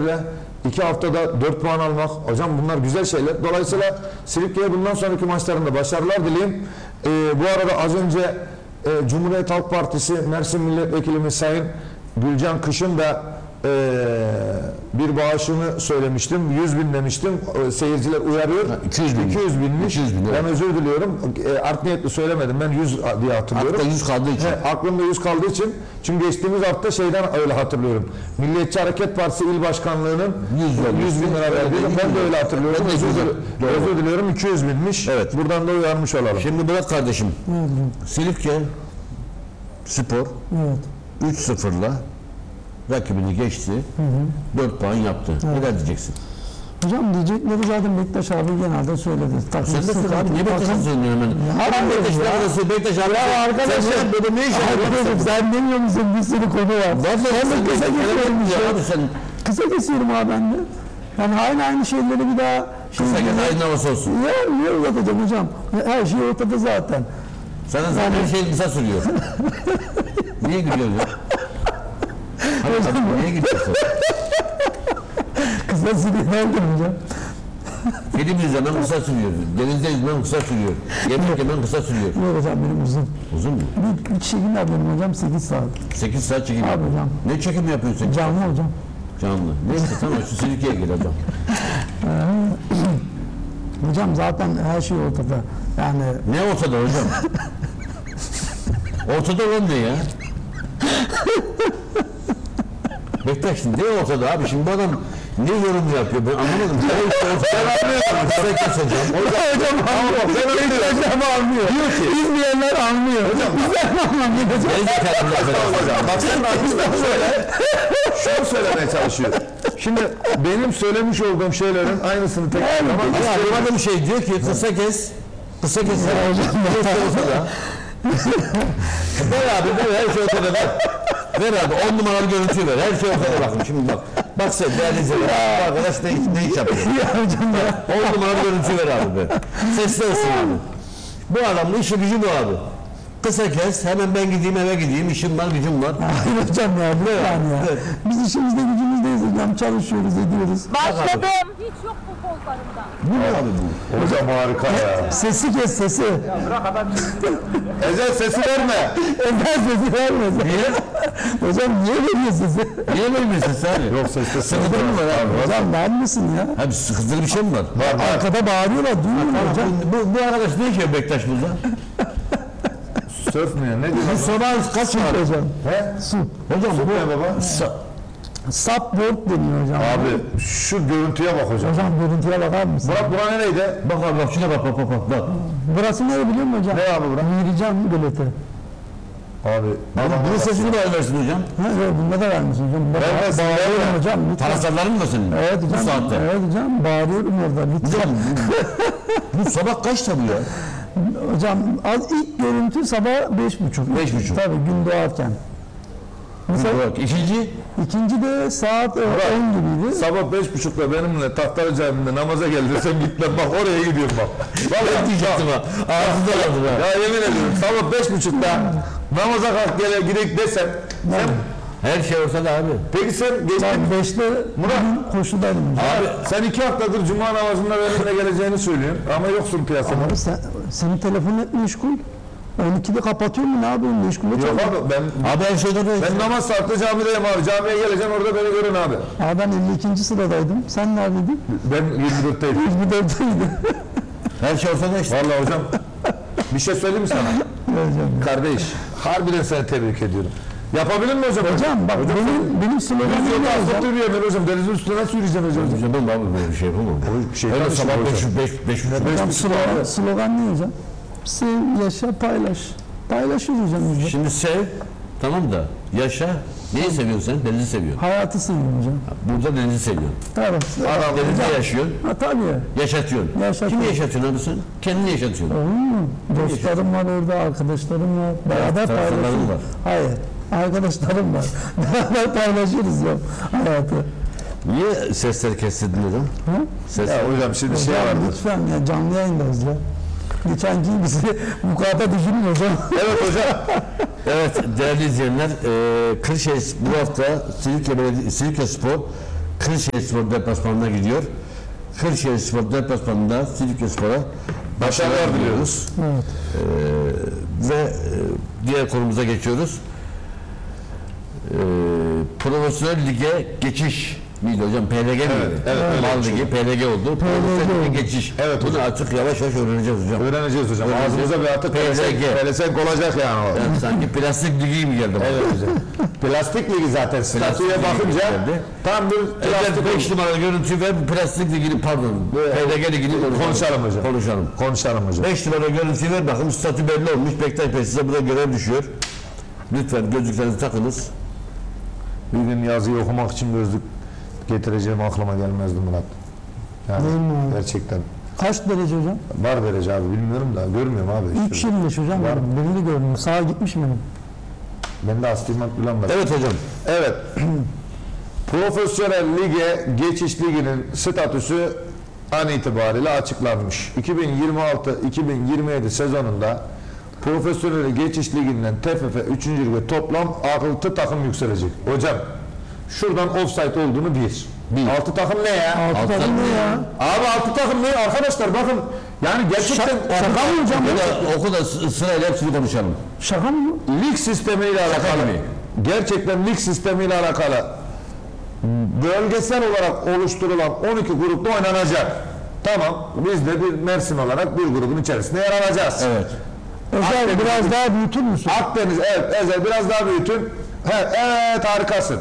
beraberle 2 haftada 4 puan almak. Hocam bunlar güzel şeyler. Dolayısıyla Silifke'ye bundan sonraki maçlarında başarılar dileyim. Bu arada az önce Cumhuriyet Halk Partisi Mersin Milletvekilimiz Sayın Gülcan Kış'ın da bir bağışını söylemiştim. 100.000 demiştim. Seyirciler uyarıyor. 200 binmiş. 200 bin, evet. Ben özür diliyorum. Art niyetli söylemedim. Ben 100 diye hatırlıyorum. Hatta 100 kaldığı için. Aklımda 100 kaldığı için. Çünkü geçtiğimiz hafta şeyden öyle hatırlıyorum. Milliyetçi Hareket Partisi İl Başkanlığı'nın 100 bin lira verdiğini ben de öyle hatırlıyorum. Özür diliyorum. 200 binmiş. Evet. Buradan da uyarmış olalım. Şimdi Murat kardeşim. Silifke Spor 3-0'la rakibini geçti. 4 puan yaptı. Ne diyeceksin? Hocam diyecekleri zaten Bektaş abi genelde söyledi. Sen de sık abi. Niye Bektaş'a söylüyorsun hemen? Hemen Bektaş abi. Ya arkadaşım. Sen böyle ne iş yapıyorsun? Sen demiyor musun? Bir sürü konu var. Ben de kısa kesiyorum sen. Kısa kesiyorum abi ben de. Yani aynı şeyleri bir daha... Kısa kes aynı havası olsun. Ya niye uzatacağım hocam? Her şey ortada zaten. Sana zaten her şey kısa sürüyor. Niye gülüyorsun ya? Niye gülüyorsun? Kısa sürüyor hocam. Film izlemem kısa sürüyor. Denizde izlemem kısa sürüyor. Yemek yemem kısa sürüyor. Yok hocam benim uzun. Uzun mu? Bir çekim yapıyorum hocam 8 saat. 8 saat çekim Abi yapıyorsun. hocam. Ne çekim yapıyorsun? Canlı hocam. Canlı. Neyse tamam şu Silifke'ye gel hocam. Hocam zaten her şey ortada. Yani Ne ortada hocam? Ortada olan ne ya? Bektaş ne ortada abi? Şimdi bu adam ne yorum yapıyor ben anlamadım. Ben işte ortada anlıyorum. Kısa kes hocam. hocam anlıyor. Hocam anlıyor. Diyor ki. İzleyenler anlıyor. Hocam bizler anlamıyor hocam. Ne zekalı Hocam bak sen arkasından şunu söylemeye çalışıyor. Şimdi benim söylemiş olduğum şeylerin aynısını tekrar Ama adam şey diyor ki kısa kes. Kısa kes. Ortada. Ver abi ver her şey ortada ver. Ver abi 10 numaralı görüntüyü ver. Her şey ortada bakın şimdi bak. Bak sen değerli izleyenler. Arkadaş ne iş yapıyor? 10 numaralı görüntüyü ver abi be. Sesli olsun abi. Bu adamın işi gücü bu abi. Kısa kes hemen ben gideyim eve gideyim. İşim var gücüm var. Hayır hocam ya lütfen ya. Evet. Biz işimizde gücümüzdeyiz hocam. Çalışıyoruz ediyoruz. Başladım. Hiç yok bu pozlarımda. Bu ne abi bu? Hocam harika ya. Sesi kes sesi. Ezel sesi verme. Özel sesi vermez. Niye? Hocam niye veriyor sesi? Niye vermiyorsun sen? Yok seste Sıkıntı mı var abi? Hocam vermesin ya. Abi sıkıntılı bir şey mi var? Arkada bağırıyorlar duymuyor musun hocam? Bu arkadaş ne işe Bektaş burada? Sörf mü ya? Ne diyorsun? Bu sabah kaç var? Hocam. He? Su. Hocam bu Ne baba? Subboard deniyor hocam. Abi şu görüntüye bak hocam. Hocam görüntüye bakar mısın? Murat bura nereydi? Bak abi bak şuna bak bak. Burası ne biliyor musun hocam? Ne abi bura? Mircan göleti. Abi. Bunun sesini de versin hocam. Ha, evet, bunda da vermişsin hocam. Bunda Vermesin, bağırıyorum verme. hocam. Lütfen. Taraftarların mı senin? Evet hocam. Bu saatte. Evet hocam. Bağırıyorum orada. Lütfen. Hocam bu sabah kaçta bu ya? Hocam ilk görüntü sabah 5.30. 5.30. Tabii gün doğarken. Mesela Bak ikinci. ikinci de saat 10 gibiydi. Sabah 5.30'da benimle Tahtalı Camii'nde namaza geldirsem gitmem bak oraya gidiyorum bak. Vallahi diyecektim ha. Ağzında kaldı ha. Ya yemin ediyorum sabah 5.30'da namaza kalk gele gidelim desem sen, Her şey ortada abi. peki sen geçtin Ben 5'te Murat. koşudaydım hocam. Abi sen 2 haftadır cuma namazında benimle geleceğini söylüyorsun ama yoksun piyasada. Abi senin telefonun hep meşgul. 12'de kapatıyor mu ne yapıyorsun meşgule Yok çalıyor. abi Abi her şey ortada. ben namaz saatte camideyim abi. Camiye geleceğim orada beni görün abi. Abi ben 52. sıradaydım. Sen neredeydin? Ben 24'teyim. 24'teydi. Her şey ortada işte. Vallahi hocam bir şey söyleyeyim mi sana? Hocam. Kardeş harbiden seni tebrik ediyorum. Yapabilir mi hocam? Hocam bak benim sloganım Yüz yılda ne hocam? asfalt yürüyor ben hocam. Denizin üstüne nasıl yürüyeceğim hocam? Hocam ben abi böyle bir şey yapamam. Şeytan Öyle işi sabah hocam. 5 Hocam slogan ne hocam? Sev, yaşa, paylaş. Paylaşıyoruz hocam biz de. Şimdi sev. Tamam da yaşa. Neyi seviyorsun sen? Denizi seviyorsun. Hayatı seviyorum hocam. Burada denizi seviyorsun. Tabii. Denizde yaşıyorsun. Ha tabii. Yaşatıyorsun. Yaşatıyorum. Kimi yaşatıyorsun abi sen? Kendini yaşatıyorsun. Olur mu? Dostlarım var orada, arkadaşlarım var. Beraber taraftarlarım paylaşıyoruz. var. Hayır. Arkadaşlarım var. Beraber paylaşıyoruz ya hayatı. Niye sesleri kestirdin hocam? Ha? Ses. Ya hocam şimdi şey Hocam vardı. lütfen ya canlı yayındayız ya. Geçenki bizi mukata düşünün hocam. Evet hocam. Evet değerli izleyenler, Kırşehir bu hafta Silifke Spor Kırşehirspor deplasmanına gidiyor. Kırşehirspor deplasmanında Silifkespor'a başarılar diliyoruz. Evet. Ve diğer konumuza geçiyoruz. Profesyonel lige geçiş miydi hocam? PLG miydi? evet, öyle Mal Ligi PLG oldu. Profesyonel lige geçiş. Evet Bunu hocam. artık yavaş yavaş öğreneceğiz hocam. Öğreneceğiz hocam. Öğreneceğiz. Ağzımıza bir artık PLG. pelesenk olacak yani o. Yani sanki plastik ligi mi geldi? Evet hocam. Plastik ligi zaten statüye ligi bakınca geldi. tam bir plastik Evet, 5 numaralı görüntü ve plastik ligini pardon. PLG ligini Konuşalım hocam. Konuşalım. Konuşalım hocam. 5 numara görüntüyü ver bakın statü belli olmuş. Bektaş Bey size burada görev düşüyor. Lütfen gözlüklerinizi takınız. Bir gün yazıyı okumak için gözlük getireceğim aklıma gelmezdi Murat. Yani Değil mi abi? gerçekten. Kaç derece hocam? Var derece abi bilmiyorum da görmüyorum abi. 3.25 hocam. Var. Birini gördüm. Sağa gitmiş mi? Ben de astigmat bilen var. Evet hocam. Evet. Profesyonel lige geçiş liginin statüsü an itibariyle açıklanmış. 2026-2027 sezonunda Profesyonel geçiş liginden TFF 3. lige toplam 6 takım yükselecek. Hocam şuradan offside olduğunu bir. 6 takım ne ya? 6 takım ne ya? Abi 6 takım ne arkadaşlar bakın yani gerçekten Şaka mı hocam? Oku da sırayla hepsini konuşalım. Şaka mı? lig sistemiyle alakalı. gibi. Gerçekten lig sistemiyle alakalı bölgesel olarak oluşturulan 12 grupta oynanacak. Tamam. Biz de bir Mersin olarak bir grubun içerisinde yer alacağız. Evet. Özel Akdeniz- biraz daha büyütür müsün? Akdeniz evet Ezel biraz daha büyütün. Evet harikasın.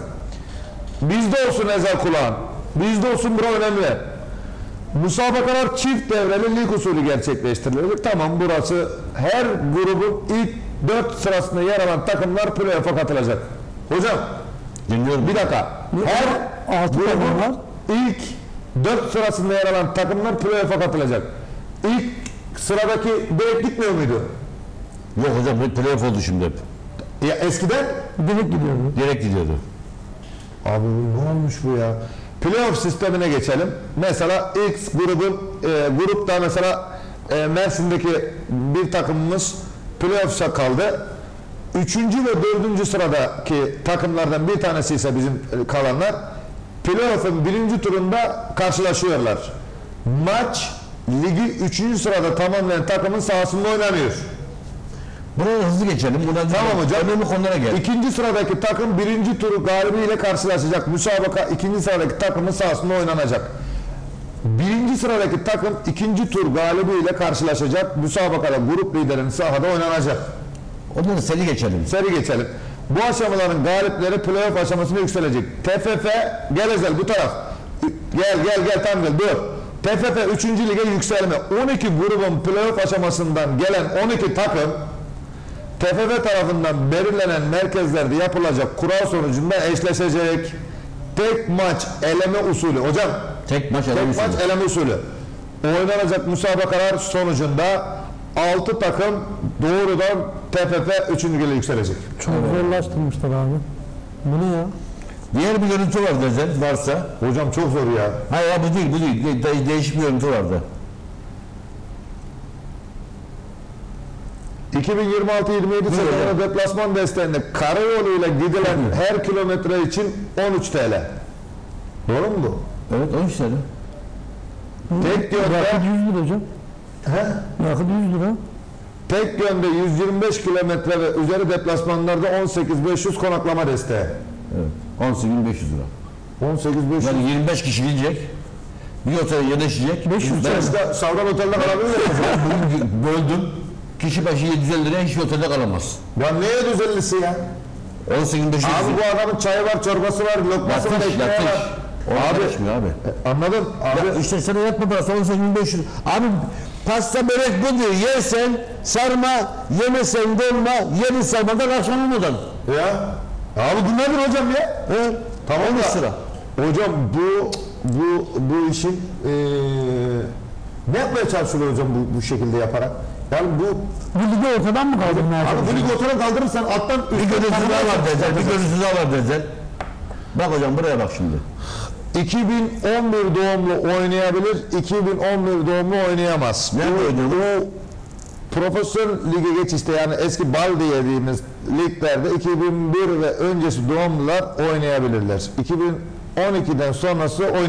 Bizde olsun Ezel kulağın. Bizde olsun bura önemli. Müsabakalar çift devreli lig usulü gerçekleştirilecek. Tamam burası her grubun ilk 4 sırasında yer alan takımlar playoff'a katılacak. Hocam Dinliyorum. bir dakika. Her 6 takım grubun var. ilk 4 sırasında yer alan takımlar playoff'a katılacak. İlk sıradaki direkt gitmiyor muydu? Yok hocam bu playoff oldu şimdi hep. Ya eskiden Direkt gidiyordu. Direkt gidiyordu. abi ne olmuş bu ya? Playoff sistemine geçelim. Mesela X grubun grupta mesela Mersin'deki bir takımımız playoff'a kaldı. 3. ve 4. sıradaki takımlardan bir tanesi ise bizim kalanlar playoff'un 1. turunda karşılaşıyorlar. Maç ligi 3. sırada tamamlayan takımın sahasında oynanıyor. Buraya hızlı geçelim. Buradan Tamam hocam. önemli konulara gel. 2. sıradaki takım 1. turu galibiyle karşılaşacak. Müsabaka 2. sıradaki takımın sahasında oynanacak. 1. sıradaki takım 2. tur galibiyle karşılaşacak. Müsabakada grup liderinin sahada oynanacak. Onları seri geçelim. Seri geçelim. Bu aşamaların galipleri playoff aşamasına yükselecek. TFF gel Ezel bu taraf. Gel tam gel dur. TFF 3. lige yükselme. 12 grubun playoff aşamasından gelen 12 takım TFF tarafından belirlenen merkezlerde yapılacak kura sonucunda eşleşecek. Tek maç eleme usulü. Hocam Tek maç tek eleme maç usulü. eleme usulü. Oynanacak müsabakalar sonucunda 6 takım doğrudan TFF 3. lige yükselecek. Çok zorlaştırmışlar abi. Bu ne ya? Diğer bir görüntü var Dezel varsa. Hocam çok zor ya. Hayır bu değil bu değil. Değişik bir görüntü vardı. 2026-27 sezonu deplasman desteğinde karayoluyla gidilen her kilometre için 13 TL. Doğru mu bu? Evet 13 tane. Tek yönde, Yakıt 100 lira hocam. Yakıt 100 lira. tek yönde 125 kilometre ve üzeri deplasmanlarda 18.500 konaklama desteği. Evet. 18.500 lira. 18.500. Yani 25 kişi gidecek. Bir otele yerleşecek. 500 Ben işte Savran Otel'de kalabilir miyim? Böldüm. Kişi başı 750 liraya hiçbir otelde kalamaz. Ya neye düzenlisi ya? 18.500 lira. Abi bu adamın çayı var, çorbası var, lokması var, Yatış, ekmeği yatış. var. Abi. Abi, Geçmiyor abi. anladın? Abi, Ya işte sana yatma parası 18.500. Abi pasta börek bu diyor. Yersen sarma, yemesen dolma, yerin sarmadan akşam olmadan. ya. Abi bu nedir hocam ya? He? Tamam 13 da. lira. Hocam bu işin ne yapmaya çalışıyorlar hocam bu şekilde yaparak? Yani bu Bu ligi ortadan mı kaldırmaya abi bu çalışıyorsun? ligi ortadan kaldırırsan alttan Bir görüntü daha var Dezel. Bir görüntü daha var Dezel. Bak hocam buraya bak şimdi. 2011 doğumlu oynayabilir, 2011 doğumlu oynayamaz. Nerede oynuyor bu? Bu profesyonel lige geçişte yani eski bal dediğimiz liglerde 2001 ve öncesi doğumlular oynayabilirler. 12'den sonrası